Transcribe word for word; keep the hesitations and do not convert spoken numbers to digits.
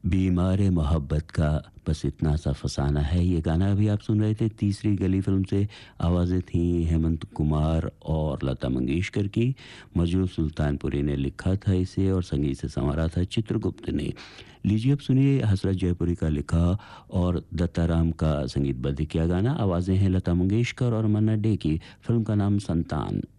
बीमार मोहब्बत का बस इतना सा फसाना है। ये गाना अभी आप सुन रहे थे तीसरी गली फ़िल्म से। आवाज़ें थीं हेमंत कुमार और लता मंगेशकर की। मजरू सुल्तानपुरी ने लिखा था इसे और संगीत से संवारा था चित्रगुप्त ने। लीजिए अब सुनिए हसरत जयपुरी का लिखा और दत्ताराम का संगीतबद्ध किया गाना। आवाज़ें हैं लता मंगेशकर और मन्ना डे की। फ़िल्म का नाम संतान।